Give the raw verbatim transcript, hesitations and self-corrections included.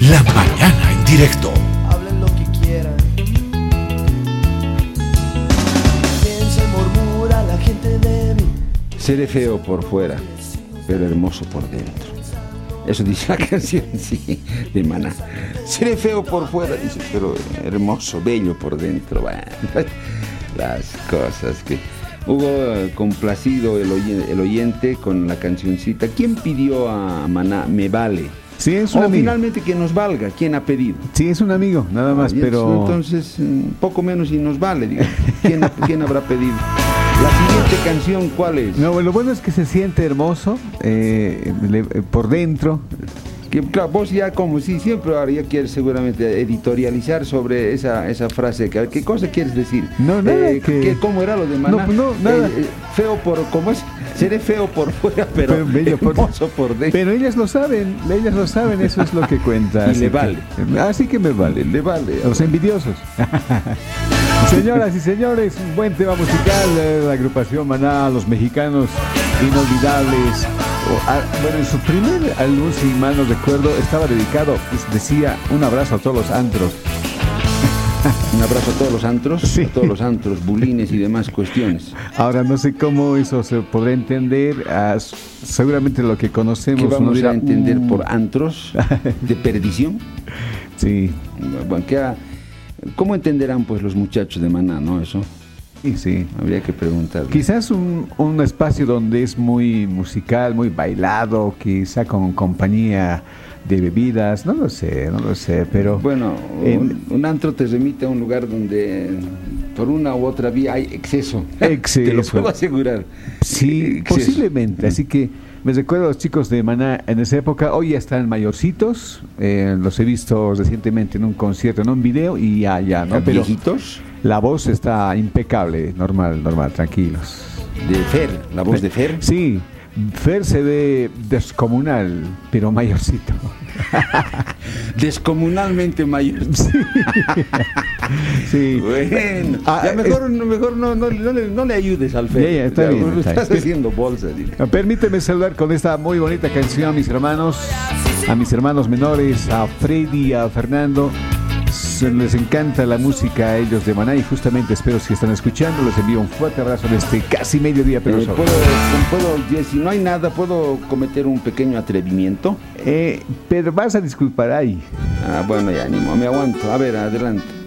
La mañana en directo. Hablen lo que quieran. Piensa y murmura la gente débil. Seré feo por fuera, pero hermoso por dentro. Eso dice la canción, sí, de Maná. Seré feo por fuera, dice, pero hermoso, bello por dentro. Bueno, las cosas que... Hubo complacido el, oy el oyente con la cancioncita. ¿Quién pidió a Maná Me Vale? Sí, es un o amigo. Finalmente que nos valga. ¿Quién ha pedido? Sí, es un amigo, nada más, Ah, pero... Entonces, poco menos y nos vale, digamos. ¿Quién, ¿Quién habrá pedido? La siguiente canción, ¿cuál es? No, lo bueno es que se siente hermoso eh, le, por dentro. Que, claro, vos ya como si siempre ahora ya quieres seguramente editorializar sobre esa, esa frase. ¿Qué, ¿Qué cosa quieres decir? No, nada, eh, que... ¿qué, ¿Cómo era lo de Maná? No, no, nada. Eh, eh, feo por... ¿Cómo es? Seré feo por fuera, pero, Pero bello por- hermoso por dentro. Pero ellas lo saben, ellas lo saben, eso es lo que cuenta. Y así le que- vale. Así que me vale. Le vale. Los envidiosos. Señoras y señores, un buen tema musical de la agrupación Maná, los mexicanos inolvidables. O, a- bueno, en su primer álbum, si mal no recuerdo, estaba dedicado, pues, decía, un abrazo a todos los antros. Un abrazo a todos los antros, Sí. a todos los antros, bulines y demás cuestiones. Ahora no sé cómo eso se podrá entender, ah, s- seguramente lo que conocemos ¿Qué uno vamos dirá, a entender "Mm". por antros de perdición? Sí, Bueno, ¿qué ha- ¿cómo entenderán pues los muchachos de Maná, no? Eso sí, sí. habría que preguntar. Quizás un, un espacio donde es muy musical, muy bailado, quizá con compañía de bebidas, no lo sé, no lo sé, pero Bueno, en- un, un antro te remite a un lugar donde por una u otra vía hay exceso. Exceso. Te lo puedo asegurar. sí, Exceso. posiblemente, así que me recuerdo a los chicos de Maná en esa época, hoy ya están mayorcitos, eh, los he visto recientemente en un concierto, en un video y ya, ya, ¿no? Pero Viejitos la voz está impecable, normal, normal, tranquilos. de Fer, la voz de Fer. Sí, Fer se ve descomunal, pero mayorcito. Descomunalmente mayor. Sí. Bueno, Ah, ya es- mejor, no, mejor no, no, no le, no le ayudes al Fer. Ya, ya, está Ya, bien, lo está estás bien. haciendo bolsa. Dile. Permíteme saludar con esta muy bonita canción a mis hermanos, a mis hermanos menores, a Freddy, a Fernando. Se les encanta la música a ellos de Maná y justamente espero si están escuchando, les envío un fuerte abrazo en este casi mediodía, pero Eh, sobre. puedo, puedo, si no hay nada, ¿puedo cometer un pequeño atrevimiento? Eh, pero vas a disculpar ahí. Ah, bueno, ya, ánimo, me aguanto. A ver, adelante.